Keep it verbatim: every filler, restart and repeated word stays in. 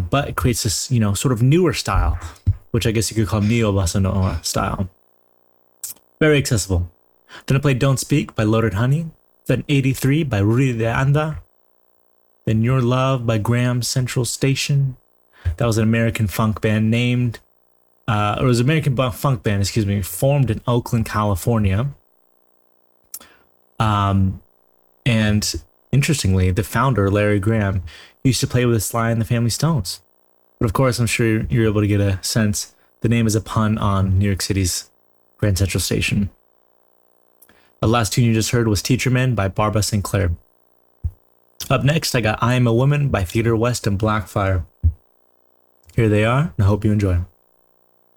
but it creates this, you know, sort of newer style, which I guess you could call neo bossa nova style. Very accessible. Then I played Don't Speak by Loaded Honey. Then eighty-three by Rudy de Anda. Then Your Love by Graham Central Station. That was an American funk band named, uh, or it was an American funk band, excuse me, formed in Oakland, California. Um, and interestingly, the founder, Larry Graham, used to play with Sly and the Family Stones. But of course, I'm sure you're able to get a sense. The name is a pun on New York City's Grand Central Station. The last tune you just heard was Teacher Man by Barbara Sinclair. Up next, I got I Am a Woman by Theodore West and Blackfire. Here they are, and I hope you enjoy them.